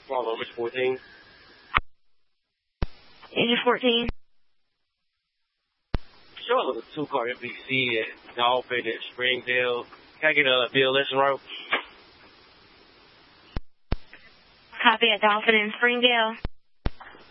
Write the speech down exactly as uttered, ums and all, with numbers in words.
Follow Miss fourteen. Engine fourteen. Show us a two-car M V C at Dolphin at Springdale. Can I get a bill lesson route? Copy at Dolphin in Springdale.